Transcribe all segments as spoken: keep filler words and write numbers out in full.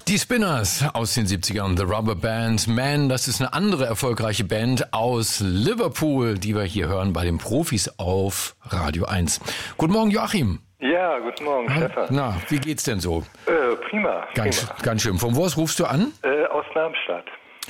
Die Spinners aus den siebzigern, The Rubber Band. Man, das ist eine andere erfolgreiche Band aus Liverpool, die wir hier hören bei den Profis auf Radio eins. Guten Morgen, Joachim. Ja, guten Morgen, Stefan. Na, wie geht's denn so? Äh, prima. Ganz, prima. ganz schön. Von wo aus rufst du an? Äh, aus Darmstadt.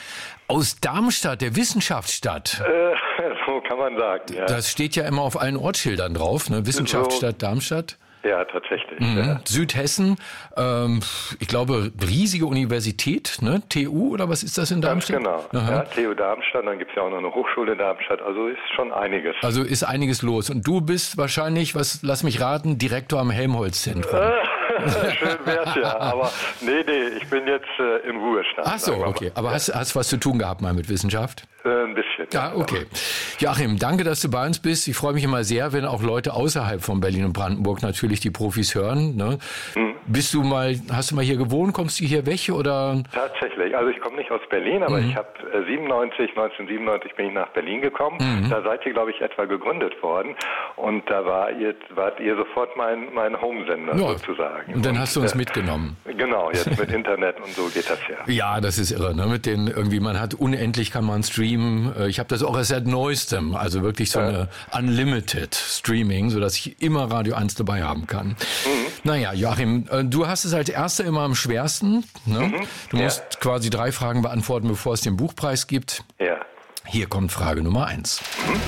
Aus Darmstadt, der Wissenschaftsstadt. Äh, so kann man sagen, ja. Das steht ja immer auf allen Ortsschildern drauf, ne? Wissenschaftsstadt Darmstadt. Ja, tatsächlich. Mhm. Ja. Südhessen, ähm, ich glaube, riesige Universität, ne? T U oder was ist das in Darmstadt? Ganz genau. Ja, T U Darmstadt, dann gibt es ja auch noch eine Hochschule in Darmstadt, also ist schon einiges. Also ist einiges los. Und du bist wahrscheinlich, was, lass mich raten, Direktor am Helmholtz-Zentrum. Schön wär's ja, aber nee, nee, ich bin jetzt äh, im Ruhestand. Ach so, okay. Aber hast, hast was zu tun gehabt mal mit Wissenschaft? Äh, ein bisschen. Ja, okay. Joachim, danke, dass du bei uns bist. Ich freue mich immer sehr, wenn auch Leute außerhalb von Berlin und Brandenburg natürlich die Profis hören. Ne? Hm. Bist du mal, hast du mal hier gewohnt? Kommst du hier weg oder? Tatsächlich. Also ich komme nicht aus Berlin, aber mhm. ich habe äh, siebenundneunzig, neunzehnhundertsiebenundneunzig bin ich nach Berlin gekommen. Mhm. Da seid ihr, glaube ich, etwa gegründet worden. Und da war ihr, wart ihr sofort mein, mein Homesender ja. sozusagen. Und dann und, hast du uns äh, mitgenommen. Genau, jetzt mit Internet und so geht das ja. Ja, das ist irre. Ne? Mit den irgendwie, man hat unendlich, kann man streamen. Ich habe das auch erst seit neuestem, also wirklich so ja. eine Unlimited Streaming, sodass ich immer Radio eins dabei haben kann. Mhm. Naja, Joachim, du hast es als Erster immer am schwersten. Ne? Mhm. Du musst ja. quasi drei Fragen beantworten, bevor es den Buchpreis gibt. Ja. Hier kommt Frage Nummer eins.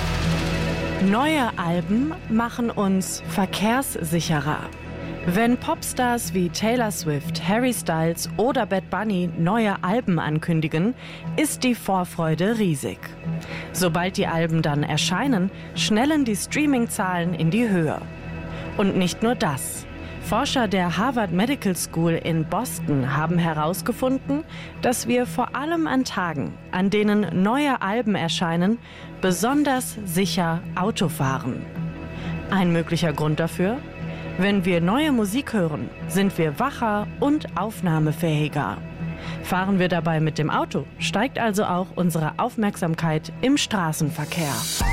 Mhm. Neue Alben machen uns verkehrssicherer. Wenn Popstars wie Taylor Swift, Harry Styles oder Bad Bunny neue Alben ankündigen, ist die Vorfreude riesig. Sobald die Alben dann erscheinen, schnellen die Streaming-Zahlen in die Höhe. Und nicht nur das. Forscher der Harvard Medical School in Boston haben herausgefunden, dass wir vor allem an Tagen, an denen neue Alben erscheinen, besonders sicher Auto fahren. Ein möglicher Grund dafür? Wenn wir neue Musik hören, sind wir wacher und aufnahmefähiger. Fahren wir dabei mit dem Auto, steigt also auch unsere Aufmerksamkeit im Straßenverkehr.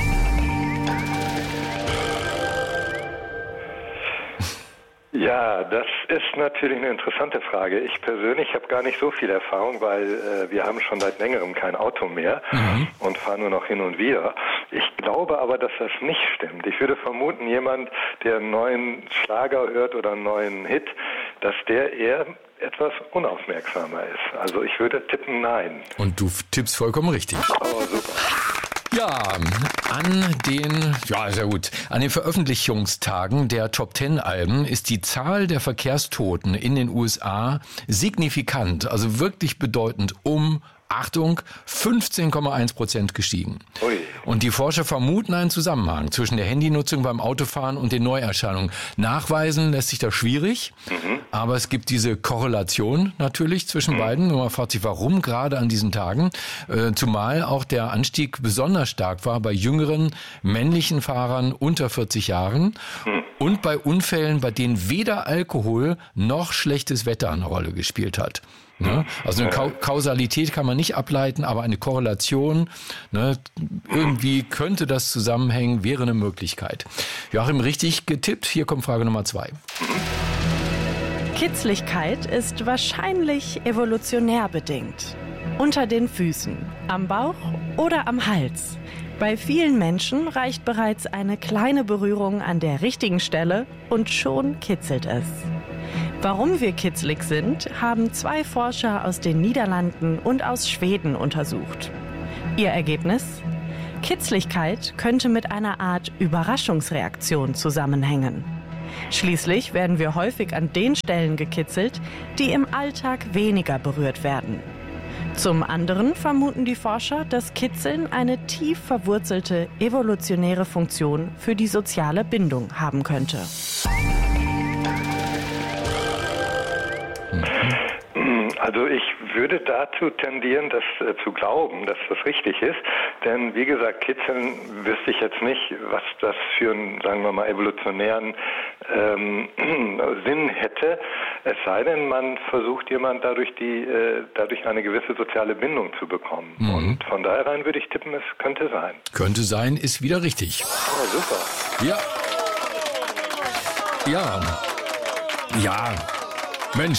Ja, das ist natürlich eine interessante Frage. Ich persönlich habe gar nicht so viel Erfahrung, weil äh, wir haben schon seit längerem kein Auto mehr mhm. und fahren nur noch hin und wieder. Ich glaube aber, dass das nicht stimmt. Ich würde vermuten, jemand, der einen neuen Schlager hört oder einen neuen Hit, dass der eher etwas unaufmerksamer ist. Also ich würde tippen, nein. Und du tippst vollkommen richtig. Oh, super. Ja, an den, ja, sehr gut. An den Veröffentlichungstagen der Top Ten Alben ist die Zahl der Verkehrstoten in den U S A signifikant, also wirklich bedeutend um, Achtung, fünfzehn Komma eins Prozent gestiegen. Ui. Und die Forscher vermuten einen Zusammenhang zwischen der Handynutzung beim Autofahren und den Neuerscheinungen. Nachweisen lässt sich das schwierig, mhm. aber es gibt diese Korrelation natürlich zwischen mhm. beiden. Und man fragt sich, warum gerade an diesen Tagen, äh, zumal auch der Anstieg besonders stark war bei jüngeren männlichen Fahrern unter vierzig Jahren mhm. und bei Unfällen, bei denen weder Alkohol noch schlechtes Wetter eine Rolle gespielt hat. Ne? Also eine Ka- Kausalität kann man nicht ableiten, aber eine Korrelation, ne, irgendwie könnte das zusammenhängen, wäre eine Möglichkeit. Joachim, richtig getippt. Hier kommt Frage Nummer zwei. Kitzligkeit ist wahrscheinlich evolutionär bedingt. Unter den Füßen, am Bauch oder am Hals. Bei vielen Menschen reicht bereits eine kleine Berührung an der richtigen Stelle und schon kitzelt es. Warum wir kitzlig sind, haben zwei Forscher aus den Niederlanden und aus Schweden untersucht. Ihr Ergebnis? Kitzligkeit könnte mit einer Art Überraschungsreaktion zusammenhängen. Schließlich werden wir häufig an den Stellen gekitzelt, die im Alltag weniger berührt werden. Zum anderen vermuten die Forscher, dass Kitzeln eine tief verwurzelte evolutionäre Funktion für die soziale Bindung haben könnte. Also ich würde dazu tendieren, das äh, zu glauben, dass das richtig ist. Denn wie gesagt, Kitzeln wüsste ich jetzt nicht, was das für einen, sagen wir mal, evolutionären ähm, Sinn hätte. Es sei denn, man versucht jemand dadurch die, äh, dadurch eine gewisse soziale Bindung zu bekommen. Mhm. Und von daher rein würde ich tippen, es könnte sein. Könnte sein, ist wieder richtig. Oh, super. Ja. Ja. Ja. Mensch,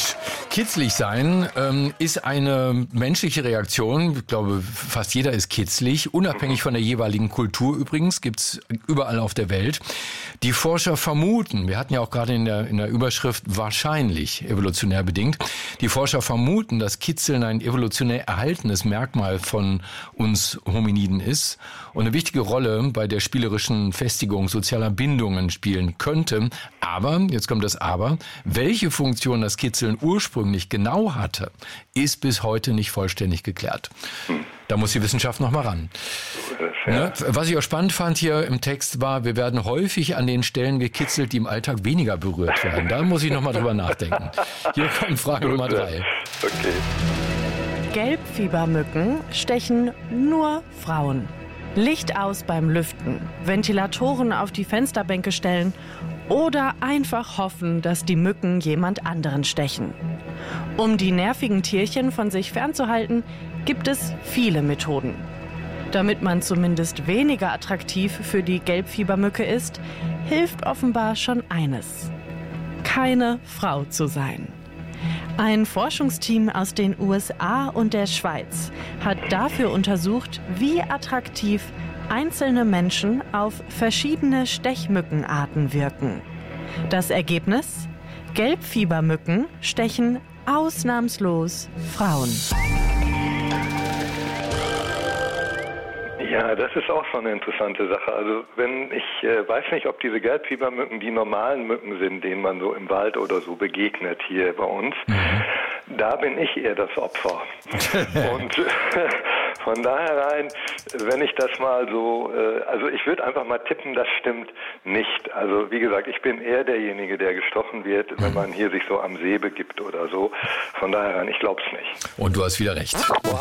Kitzlig sein ähm, ist eine menschliche Reaktion. Ich glaube, fast jeder ist kitzlig, unabhängig von der jeweiligen Kultur übrigens, gibt's überall auf der Welt. Die Forscher vermuten, wir hatten ja auch gerade in der, in der Überschrift wahrscheinlich evolutionär bedingt, die Forscher vermuten, dass Kitzeln ein evolutionär erhaltenes Merkmal von uns Hominiden ist und eine wichtige Rolle bei der spielerischen Festigung sozialer Bindungen spielen könnte. Aber, jetzt kommt das Aber, welche Funktion das Kitzeln ursprünglich genau hatte, ist bis heute nicht vollständig geklärt. Da muss die Wissenschaft noch mal ran. Ja. Was ich auch spannend fand hier im Text war, wir werden häufig an den Stellen gekitzelt, die im Alltag weniger berührt werden. Da muss ich noch mal drüber nachdenken. Hier kommt Frage Nummer drei. Okay. Gelbfiebermücken stechen nur Frauen. Licht aus beim Lüften, Ventilatoren auf die Fensterbänke stellen oder einfach hoffen, dass die Mücken jemand anderen stechen. Um die nervigen Tierchen von sich fernzuhalten, gibt es viele Methoden. Damit man zumindest weniger attraktiv für die Gelbfiebermücke ist, hilft offenbar schon eines: keine Frau zu sein. Ein Forschungsteam aus den U S A und der Schweiz hat dafür untersucht, wie attraktiv einzelne Menschen auf verschiedene Stechmückenarten wirken. Das Ergebnis? Gelbfiebermücken stechen ausnahmslos Frauen. Ja, das ist auch schon eine interessante Sache. Also wenn ich äh, weiß nicht, ob diese Gelbfiebermücken die normalen Mücken sind, denen man so im Wald oder so begegnet hier bei uns. Mhm. Da bin ich eher das Opfer. Und äh, von daher rein, wenn ich das mal so, äh, also ich würde einfach mal tippen, das stimmt nicht. Also wie gesagt, ich bin eher derjenige, der gestochen wird, wenn man hier sich so am See begibt oder so. Von daher rein, ich glaube es nicht. Und du hast wieder recht.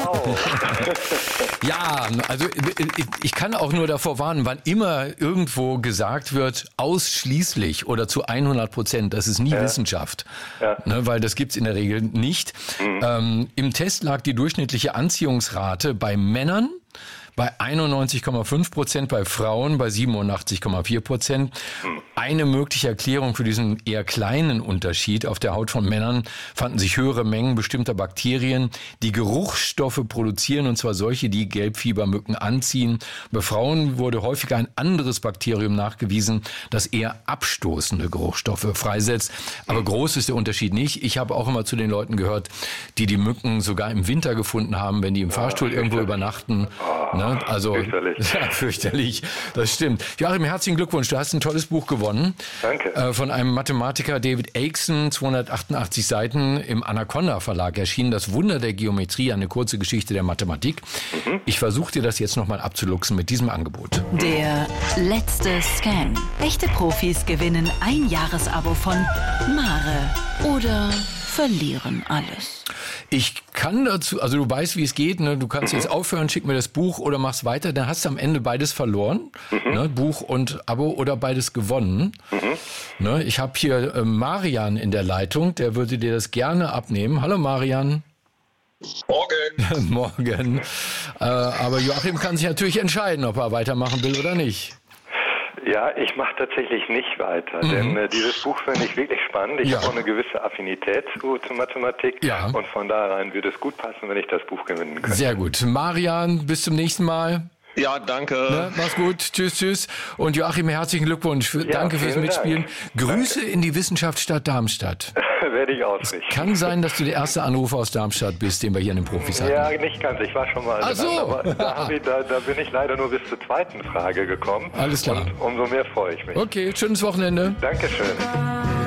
Wow. Ja, also ich kann auch nur davor warnen, wann immer irgendwo gesagt wird, ausschließlich oder zu hundert Prozent, das ist nie ja. Wissenschaft, ja. Ne, weil das gibt's in der Regel nicht. Mhm. Ähm, im Test lag die durchschnittliche Anziehungsrate bei Männern bei einundneunzig Komma fünf Prozent, bei Frauen bei siebenundachtzig Komma vier Prozent. Eine mögliche Erklärung für diesen eher kleinen Unterschied: Auf der Haut von Männern fanden sich höhere Mengen bestimmter Bakterien, die Geruchsstoffe produzieren, und zwar solche, die Gelbfiebermücken anziehen. Bei Frauen wurde häufiger ein anderes Bakterium nachgewiesen, das eher abstoßende Geruchsstoffe freisetzt. Aber groß ist der Unterschied nicht. Ich habe auch immer zu den Leuten gehört, die die Mücken sogar im Winter gefunden haben, wenn die im Fahrstuhl irgendwo übernachten. Ne? Also, fürchterlich. Ja, fürchterlich, das stimmt. Joachim, herzlichen Glückwunsch, du hast ein tolles Buch gewonnen. Danke. Äh, von einem Mathematiker, David Aikson, zweihundertachtundachtzig Seiten, im Anaconda Verlag erschienen. Das Wunder der Geometrie, eine kurze Geschichte der Mathematik. Mhm. Ich versuche dir das jetzt nochmal abzuluxen mit diesem Angebot. Der letzte Scan. Echte Profis gewinnen ein Jahresabo von Mare oder verlieren alles. Ich kann dazu, also du weißt, wie es geht, ne? Du kannst jetzt aufhören, schick mir das Buch oder machst weiter, dann hast du am Ende beides verloren, mhm. ne? Buch und Abo, oder beides gewonnen. Mhm. Ne? Ich habe hier äh, Marian in der Leitung, der würde dir das gerne abnehmen. Hallo Marian. Morgen. Morgen. Äh, aber Joachim kann sich natürlich entscheiden, ob er weitermachen will oder nicht. Ja, ich mache tatsächlich nicht weiter, mhm. denn äh, dieses Buch finde ich wirklich spannend. Ich ja. habe auch eine gewisse Affinität zu, zu Mathematik ja. und von daher würde es gut passen, wenn ich das Buch gewinnen könnte. Sehr gut. Marian, bis zum nächsten Mal. Ja, danke. Ne, mach's gut. Tschüss, tschüss. Und Joachim, herzlichen Glückwunsch. Ja, danke fürs Mitspielen. Dank. Grüße danke. in die Wissenschaftsstadt Darmstadt. Werde ich ausrichten. Kann sein, dass du der erste Anrufer aus Darmstadt bist, den wir hier in den Profis hatten. Ja, nicht ganz. Ich war schon mal Ach so. dran, aber da, ich, da, da bin ich leider nur bis zur zweiten Frage gekommen. Alles klar. Und umso mehr freue ich mich. Okay, schönes Wochenende. Dankeschön.